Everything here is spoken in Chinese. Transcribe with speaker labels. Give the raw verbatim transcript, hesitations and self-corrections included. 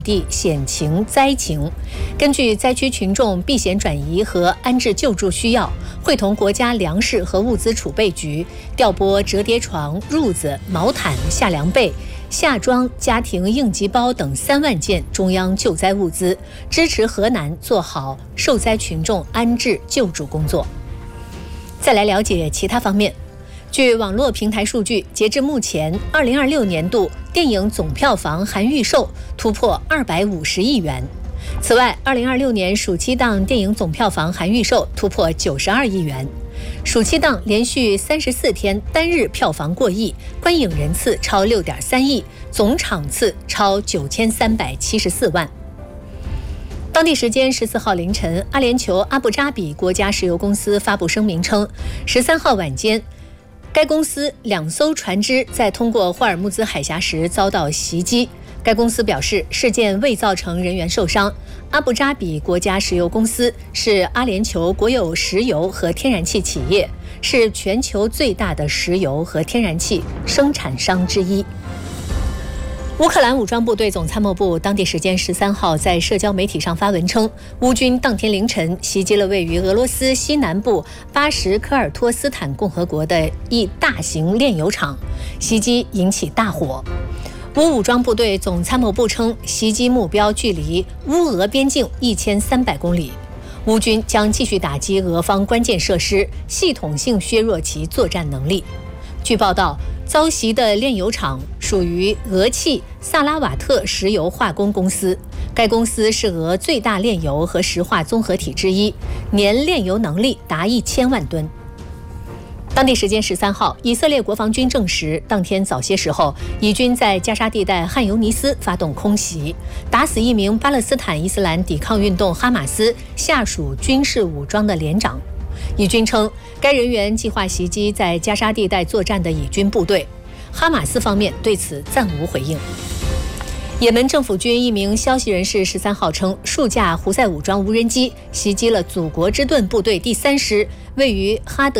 Speaker 1: 地险情灾情，根据灾区群众避险转移和安置救助需要，会同国家粮食和物资储备局调拨折叠床、褥子、毛毯、夏凉被、夏装、家庭应急包等三万件中央救灾物资，支持河南做好受灾群众安置救助工作。再来了解其他方面。据网络平台数据，截至目前，二零二六年度电影总票房含预售突破二百五十亿元。此外，二零二六年暑期档电影总票房含预售突破九十二亿元，暑期档连续三十四天单日票房过亿，观影人次超六点三亿，总场次超九千三百七十四万。当地时间十四号凌晨，阿联酋阿布扎比国家石油公司发布声明称，十三号晚间，该公司两艘船只在通过霍尔木兹海峡时遭到袭击。该公司表示，事件未造成人员受伤。阿布扎比国家石油公司是阿联酋国有石油和天然气企业，是全球最大的石油和天然气生产商之一。乌克兰武装部队总参谋部当地时间十三号在社交媒体上发文称，乌军当天凌晨袭击了位于俄罗斯西南部巴什科尔托斯坦共和国的一大型炼油厂，袭击引起大火。乌武装部队总参谋部称，袭击目标距离乌俄边境一千三百公里，乌军将继续打击俄方关键设施，系统性削弱其作战能力。据报道，遭袭的炼油厂属于俄气萨拉瓦特石油化工公司，该公司是俄最大炼油和石化综合体之一，年炼油能力达一千万吨。当地时间十三号，以色列国防军证实，当天早些时候，以军在加沙地带汉尤尼斯发动空袭，打死一名巴勒斯坦伊斯兰抵抗运动哈马斯下属军事武装的连长。以军称，该人员计划袭击在加沙地带作战的以军部队。哈马斯方面对此暂无回应。也门政府军一名消息人士十三号称，数架胡塞武装无人机袭击了祖国之盾部队第三师位于哈德